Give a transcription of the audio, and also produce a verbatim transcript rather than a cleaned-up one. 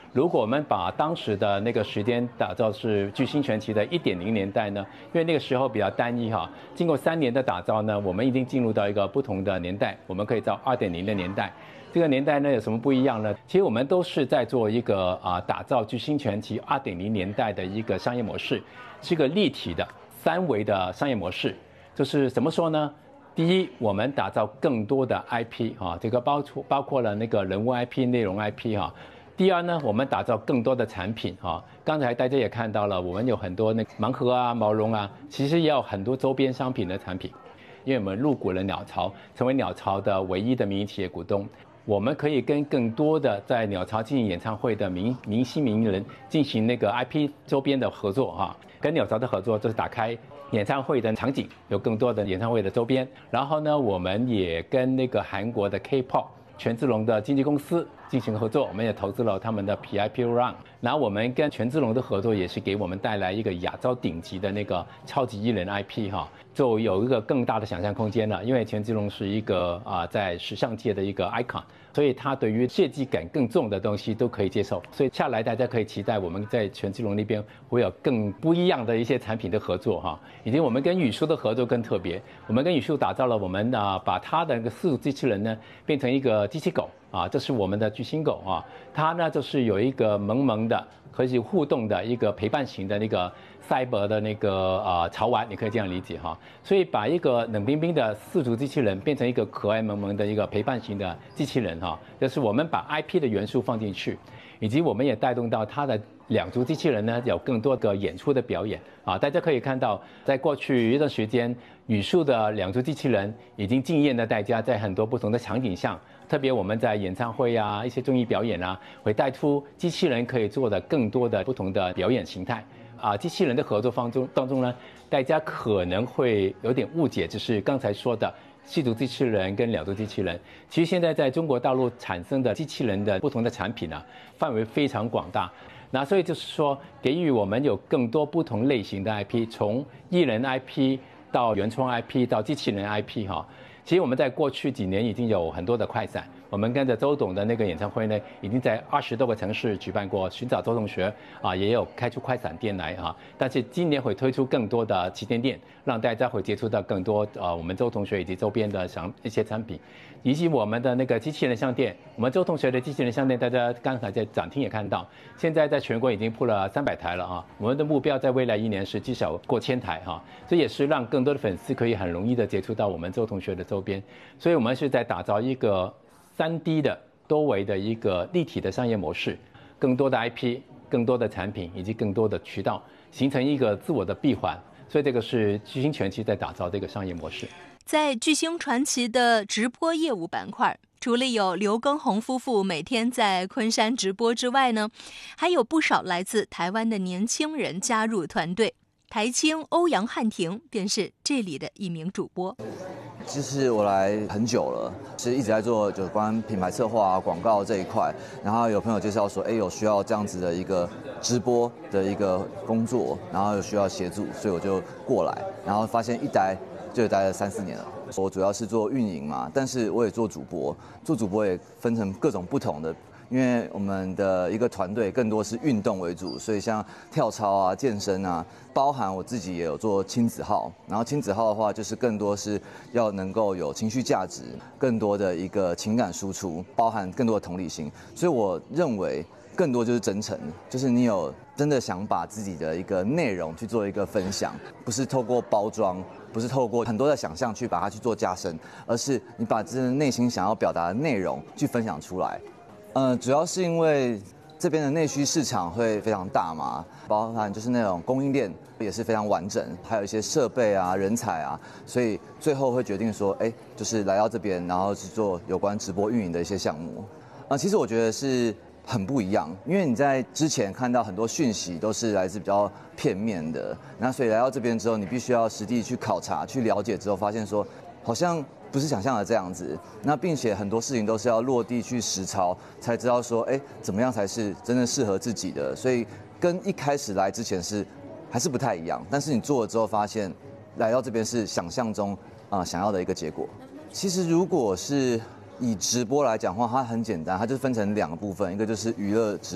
如果我们把当时的那个时间打造是巨星传奇的一点零年代呢，因为那个时候比较单一哈，经过三年的打造呢，我们已经进入到一个不同的年代，我们可以到二点零的年代。这个年代呢有什么不一样呢？其实我们都是在做一个啊打造巨星传奇二点零年代的一个商业模式，是一个立体的三维的商业模式。就是怎么说呢？第一，我们打造更多的 I P 啊，这个包括包括了那个人物 I P、内容 I P 哈。第二呢，我们打造更多的产品哈。刚才大家也看到了，我们有很多那个盲盒啊、毛绒啊，其实也有很多周边商品的产品。因为我们入股了鸟巢，成为鸟巢的唯一的民营企业股东，我们可以跟更多的在鸟巢进行演唱会的明明星名人进行那个 I P 周边的合作哈。跟鸟巢的合作就是打开演唱会的场景，有更多的演唱会的周边。然后呢，我们也跟那个韩国的 K-pop 权志龙的经纪公司进行合作，我们也投资了他们的 P I P O Run。然后我们跟权志龙的合作也是给我们带来一个亚洲顶级的那个超级艺人 I P 哈，就有一个更大的想象空间了。因为权志龙是一个啊在时尚界的一个 icon， 所以他对于设计感更重的东西都可以接受。所以下来大家可以期待我们在权志龙那边会有更不一样的一些产品的合作哈。以及我们跟宇树的合作更特别，我们跟宇树打造了我们啊把他的那个四足机器人呢变成一个机器狗。啊，这是我们的巨星狗啊，它呢就是有一个萌萌的可以互动的一个陪伴型的那个赛博的那个呃潮玩，你可以这样理解哈。所以把一个冷冰冰的四足机器人变成一个可爱萌萌的一个陪伴型的机器人哈，就是我们把 I P 的元素放进去，以及我们也带动到它的两足机器人呢有更多的演出的表演啊。大家可以看到，在过去一段时间，宇树的两足机器人已经惊艳了大家，在很多不同的场景上。特别我们在演唱会啊、一些综艺表演啊，会带出机器人可以做的更多的不同的表演形态啊。机器人的合作方中当中呢，大家可能会有点误解，就是刚才说的四足机器人跟两足机器人。其实现在在中国大陆产生的机器人的不同的产品啊，范围非常广大。那所以就是说，给予我们有更多不同类型的 I P， 从艺人 I P 到原创 I P 到机器人 I P 哈。其实我们在过去几年已经有很多的快闪，我们跟着周董的那个演唱会呢，已经在二十多个城市举办过寻找周同学啊，也有开出快闪店来啊。但是今年会推出更多的旗舰店，让大家会接触到更多呃我们周同学以及周边的商一些产品，以及我们的那个机器人商店，我们周同学的机器人商店，大家刚才在展厅也看到，现在在全国已经铺了三百台了啊。我们的目标在未来一年是至少过千台哈，这也是让更多的粉丝可以很容易的接触到我们周同学的周边。所以我们是在打造一个三 D 的多维的一个立体的商业模式，更多的 I P、更多的产品以及更多的渠道，形成一个自我的闭环。所以这个是巨星传奇在打造这个商业模式。 在巨星传奇的直播业务板块，除了有刘畊宏夫妇每天在昆山直播之外呢，还有不少来自台湾的年轻人加入团队。台青欧阳汉庭便是这里的一名主播。 其实我来很久了，其实一直在做有关品牌策划啊、广告这一块。然后有朋友介绍说，哎，有需要这样子的一个直播的一个工作，然后有需要协助，所以我就过来。然后发现一待就待了三四年了。我主要是做运营嘛，但是我也做主播，做主播也分成各种不同的。因为我们的一个团队更多是运动为主，所以像跳操啊、健身啊，包含我自己也有做亲子号。然后亲子号的话，就是更多是要能够有情绪价值，更多的一个情感输出，包含更多的同理心。所以我认为更多就是真诚，就是你有真的想把自己的一个内容去做一个分享，不是透过包装，不是透过很多的想象去把它去做加深，而是你把真的内心想要表达的内容去分享出来。呃，主要是因为这边的内需市场会非常大嘛，包含就是那种供应链也是非常完整，还有一些设备啊、人才啊，所以最后会决定说，哎，就是来到这边，然后去做有关直播运营的一些项目。呃，其实我觉得是很不一样，因为你在之前看到很多讯息都是来自比较片面的，那所以来到这边之后，你必须要实地去考察、去了解之后，发现说好像不是想象的这样子，那并且很多事情都是要落地去实操，才知道说，哎，怎么样才是真正适合自己的。所以跟一开始来之前是还是不太一样，但是你做了之后发现，来到这边是想象中啊、呃、想要的一个结果。其实如果是以直播来讲的话，它很简单，它就分成两个部分，一个就是娱乐直